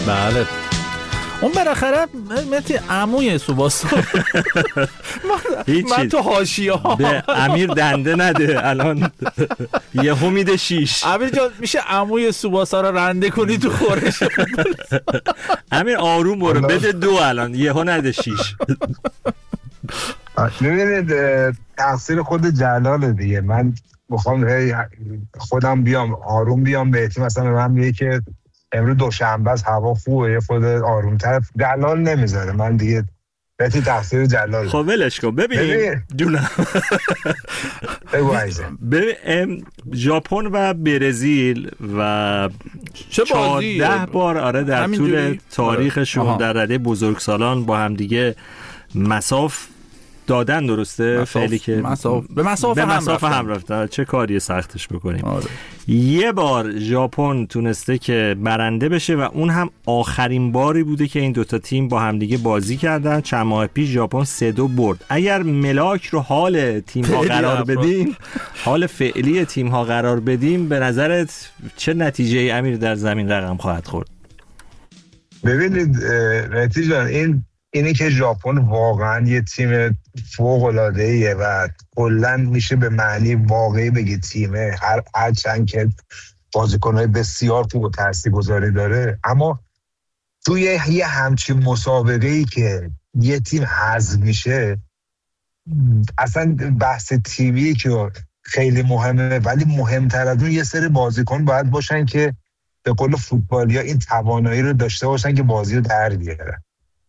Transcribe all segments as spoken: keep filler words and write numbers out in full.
بله اون بالاخره متی عموی سوباسا من تو حاشیه ها به امیر دنده نده الان یهو میده شیش. امیر جان میشه عموی سوباسا رو رنده کنی تو خورش؟ امیر آروم برو بده دو الان یهو نده شیش. ببینید تقصیر خود جلاله دیگه. من بخوام خودم بیام آروم بیام بهتی مثلا من میگه که امروز دوشنبه است هوا خوبه یه خود آرومتر، جلال نمیذاره من دیگه بهتی تقصیر جلاله. خب ولش کن. ببین جونم ببین ژاپن و برزیل و چهارده بار آره در طول تاریخشون در رده بزرگسالان با هم دیگه مساف دادن، درسته؟ خیلی که مساف به مساف به هم مساف رفتن. هم رفتن. چه کاری سختش بکنیم. آره. یه بار ژاپن تونسته که برنده بشه و اون هم آخرین باری بوده که این دوتا تیم با هم دیگه بازی کردن. چند ماه پیش ژاپن سه دو برد. اگر ملاک رو حال تیم ها قرار بدیم حال فعلی تیم ها قرار بدیم به نظرت چه نتیجه امیر در زمین رقم خواهد خورد؟ ببینید نتیجه این اینی که ژاپن واقعا یه تیم فوق‌العاده‌ایه و کلاً میشه به معنی واقعی بگه تیمه، هر هرچند که بازیکن‌های بسیار خوب و تاثیرگذاری داره، اما توی یه همچین مسابقه‌ای که یه تیم حذف میشه اصلا بحث تیمی که خیلی مهمه، ولی مهمتر از اون یه سری بازیکن باید باشن که به قول فوتبالیا این توانایی رو داشته باشن که بازی رو در بیارن.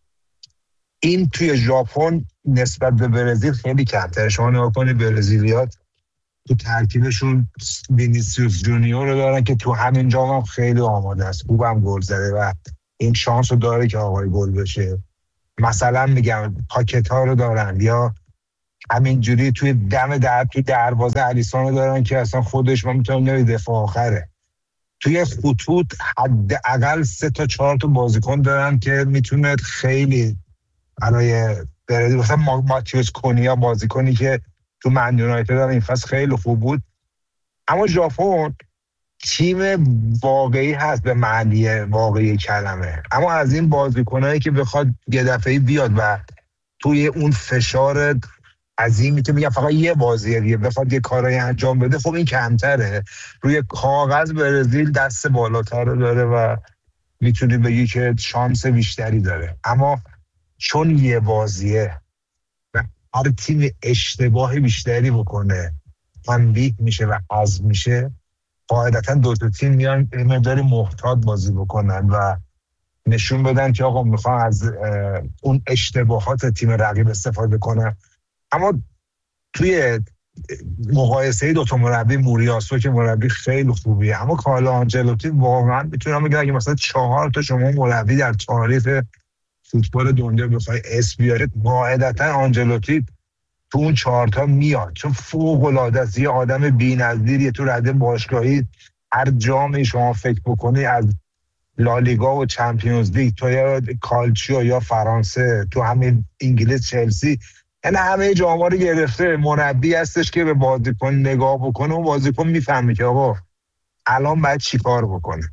این توی ژاپن نسبت به برزیل خیلی کمتره. شما نگاه کنید برزیلیات تو ترکیبشون وینیسیوس جونیور رو دارن که تو همین جام هم خیلی آماده است، خوبم گل زده و این شانس رو داره که آقای گل بشه. مثلا میگم پاکتا رو دارن یا همینجوری توی دم در توی دروازه الیسون رو دارن که اصلا خودش ما میتونم نوی دفاع آخره. توی خطوط حداقل سه تا چهار تا بازیکن دارن که میتونه خیلی برای برزیل، مثلا ماتیوس کونیا بازیکنی که تو من یونایتد داره این فصل خیلی خوب بود. اما ژاپن تیم واقعی هست به معنی واقعی کلمه، اما از این بازیکنایی که بخواد یه دفعه بیاد و توی اون فشار عظیمی که میگم فقط یه بازیه دیگه بخواد یه کارایی انجام بده، خب این کمتره. روی کاغذ برزیل دست بالاتر رو داره و میتونی بگی که شانس بیشتری داره، اما چون یه بازیه و هر تیم اشتباه بیشتری بکنه تنبیه میشه و حذف میشه، قاعدتا دو تا تیم میان مقداری محتاط بازی بکنن و نشون بدن که آقا میخوان از اون اشتباهات تیم رقیب استفاده کنن. اما توی مقایسه دو تا مربی، موریاسو که مربی خیلی خوبیه، اما کارلو آنجلوتی واقعا میتونم بگم اگه مثلا چهار تا شما مربی در تاریخ فوتبال دنیا بخوای اسم بیارید، قاعدتا آنجلوتی تو اون چهار تا میاد، چون فوق العاده است. یه آدم بی‌نظیریه تو رده باشگاهی. هر جامی شما فکر بکنی از لالیگا و چمپیونز لیگ تو یا کالچیو یا فرانسه تو همین انگلیس چلسی، یعنی همه جاما رو گرفته. مربی هستش که به بازیکن نگاه بکنه و بازیکن میفهمه که آقا الان باید چی کار بکنه.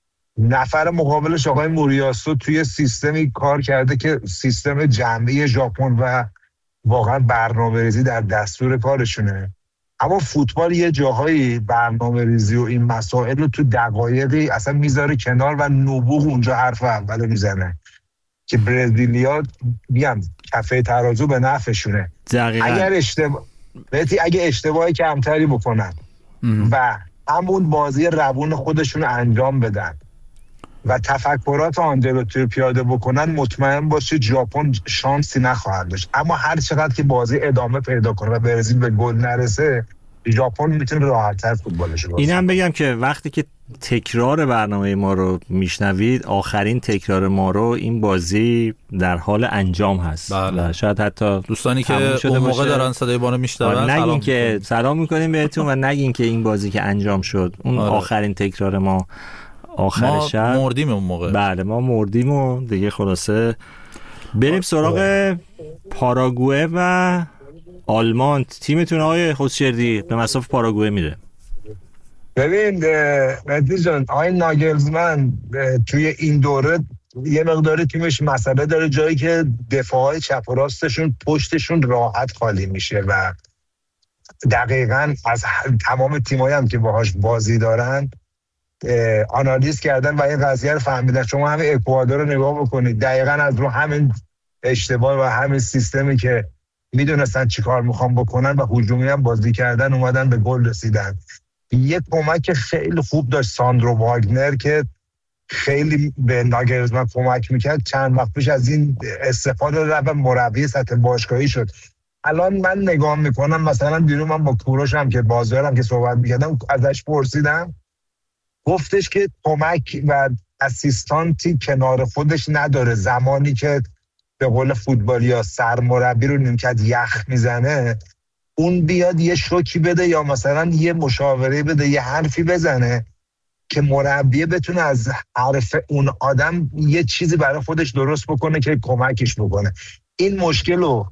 نفر مقابلش آقای موریاسو توی سیستمی کار کرده که سیستم جمعی ژاپن و واقعا برنامه‌ریزی در دستور کارشونه. اما فوتبال یه جاهایی برنامه‌ریزی و این مسائل رو تو دقایقی اصلا میذاره کنار و نبوغ اونجا حرف اول میزنه که برزیلیا بیان کفه ترازو به نفعشونه. اگر اشتباه بهتی اگه اشتباهی کمتری بکنن ام. و همون بازی روون خودشون رو انجام بدن و تفکرات آنجلوتی رو پیاده بکنن، مطمئن باشه ژاپن شانسی نخواهد داشت. اما هر چقدر که بازی ادامه پیدا کنه و برزیل به گل نرسه، ژاپن میتونه راحت‌تر فوتبالش رو بازی. اینم بگم که وقتی که تکرار برنامه ما رو میشنوید، آخرین تکرار ما رو این بازی در حال انجام هست. بله. شاید حتی دوستانی که اون موقع دارن صدای ما رو میشنون نگین که سلام میکنیم بهتون و نگین که این بازی که انجام شد اون آره. آخرین تکرار ما آخر ما شب مردیم اون موقع. بله ما مردیم و دیگه خلاصه بریم سراغ پاراگوئه و آلمان. تیمتون آقای خسشردی به مساف پاراگوئه میره. ببین مهدی جان، آقای ناگلزمن توی این دوره یه مقدار تیمش مسئله داره، جایی که دفاعهای چپ و راستشون پشتشون راحت خالی میشه و دقیقاً از تمام تیمایی هم که باهاش بازی دارن آنالیز کردن و این قضیه رو فهمیدن. شما همین اکوادور رو نگاه بکنید، دقیقاً از رو همین اشتباه و همین سیستمی که میدونستن چی کار میخوان بکنن و هجومی هم بازی کردن اومدن به گل رسیدن. یک کمک خیلی خوب داشت ساندرو واگنر که خیلی به ناگلزمن کمک میکرد. چند وقت پیش از این استفاده رو مربی سطح باشگاهی شد. الان من نگاه میکنم، مثلا دیروز من با کوروشم که بازیارم که صحبت میکردم ازش پرسیدم، گفتش که کمک و اسیستانتی کنار خودش نداره. زمانی که به قول فوتبالیا سرمربی رو نیمکت یخ میزنه، اون بیاد یه شوکی بده یا مثلا یه مشاوره بده، یه حرفی بزنه که مربی بتونه از حرف اون آدم یه چیزی برای خودش درست بکنه که کمکش بکنه. این مشکل رو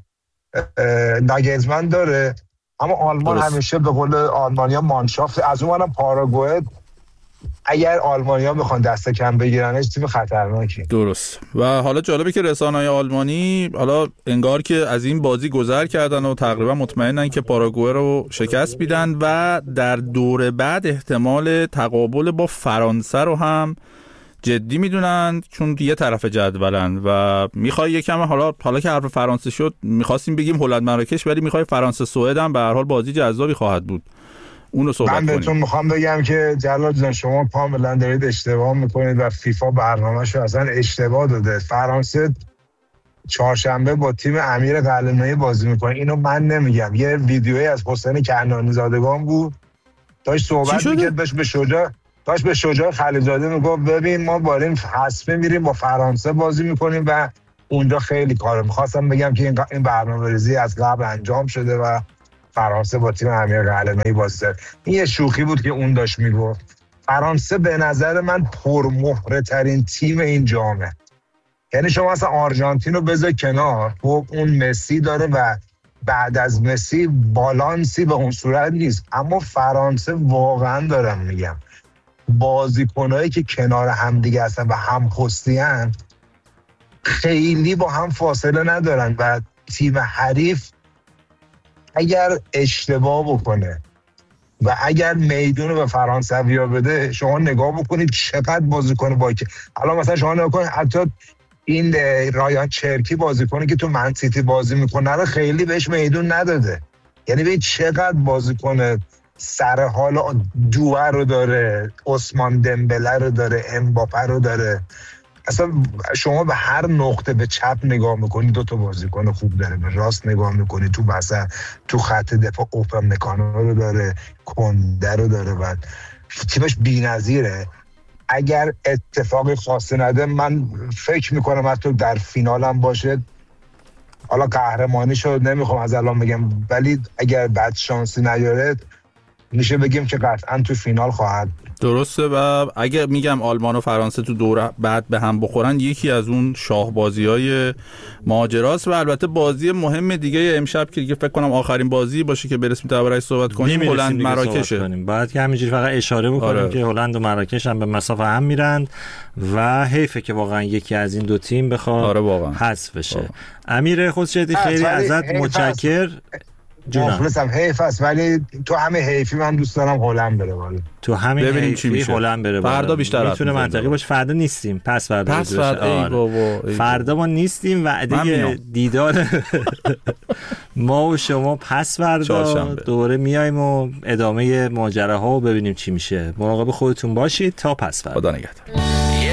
ناگلزمن داره. اما آلمان درست. همیشه به قول آلمانیا مانشافت، از اون منم پاراگوئه اگر آلمانیا میخوان دست کم بگیرنش تیم خطرناکی. درست. و حالا جالبه که رسانه‌های آلمانی حالا انگار که از این بازی گذر کردن و تقریبا مطمئنن که پاراگوئه رو شکست میدن و در دور بعد احتمال تقابل با فرانسه رو هم جدی میدونن، چون یه طرف جدولن و میخوای یکم حالا حالا که حرف فرانسه شد میخواستیم بگیم هلند مراکش، ولی میخوای فرانسه سوئد هم به هر حال بازی جذابی خواهد بود. اون رو صحبت من بهتون کنیم. میخوام بگم که جلال جان شما کاملا دارید اشتباه میکنید و فیفا برنامه‌شو اصلا اشتباه داده. فرانسه چهارشنبه با تیم امیر قلعه‌نویی بازی میکنه. اینو من نمیگم، یه ویدیویی از حسین کنعانی زادگان بود، داشت صحبت میکرد، داشت به شجاع داشت به شجاع خلیل‌زاده میگفت ببین ما با این حسبه میریم با فرانسه بازی میکنیم و اونجا خیلی کارو میخواستم بگم که این این برنامه‌ریزی از قبل انجام شده و فرانسه با تیم امیر قلعه‌نویی بازی کرد. این یه شوخی بود که اون داشت میگفت. فرانسه به نظر من پرمهره ترین تیم این جامه. یعنی شما اصلا آرژانتین رو بذار کنار، خب اون مسی داره و بعد از مسی بالانسی به اون صورت نیست، اما فرانسه واقعا دارم میگم بازیکنایی که کنار هم دیگه هستن و هم پستی‌ان خیلی با هم فاصله ندارن و تیم حریف اگر اشتباه بکنه و اگر میدون رو به فرانسوی‌ها بده، شما نگاه بکنید چقدر بازیکن با که الان مثلا شما نگاه کنید حتی این رایان چرکی بازیکنی که تو من سیتی بازی میکنه رو خیلی بهش میدون نداده. یعنی ببین چقدر بازیکن سر حال دوه رو داره، عثمان دمبله رو داره، امباپه رو داره. اصلا شما به هر نقطه به چپ نگاه میکنی دو تا بازیکن خوب داره، به راست نگاه میکنی تو مثلا تو خط دفاع اوپن مکانو رو داره، کنده رو داره و تیمش بی‌نظیره. اگر اتفاقی خاصی نده من فکر میکنم حتی در فینال هم باشه. حالا قهرمانی شد نمیخوام از الان بگم، ولی اگر بد شانسی نیاره میشه بگیم که قطعا تو فینال خواهد. درسته. و اگه میگم آلمان و فرانسه تو دور بعد به هم بخورن، یکی از اون شاهبازی‌های ماجراست. و البته بازی مهم دیگه امشب که دیگه فکر کنم آخرین بازی باشه که برسیم درباره‌اش صحبت کنیم، هلند مراکشه. بعد که همینجوری فقط اشاره بکنیم آره. که هلند و مراکش هم به مسافه هم میرند و حیفه که واقعا یکی از این دو تیم بخواد آره حذف بشه. امیر خسروی خیلی ازت متشکر. مخلصم. حیف است ولی تو همه حیفی من دوست دارم هلند بره بالا. تو همین حیفی هلند بره بالا. فردا بیشتر میتونه منطقی باشه. فردا نیستیم، پس فردا پس فردا ای بابا ای فردا ما نیستیم. وعده دیدار ما و شما پس فردا دوره میایم و ادامه ماجراها و ببینیم چی میشه. مراقب خودتون باشید تا پس فردا. خدا نگهدار.